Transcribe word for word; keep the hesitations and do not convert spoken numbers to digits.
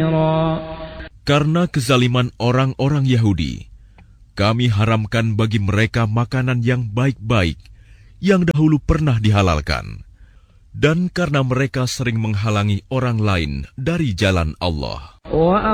Karena kezaliman orang-orang Yahudi, kami haramkan bagi mereka makanan yang baik-baik yang dahulu pernah dihalalkan. Dan karena mereka sering menghalangi orang lain dari jalan Allah.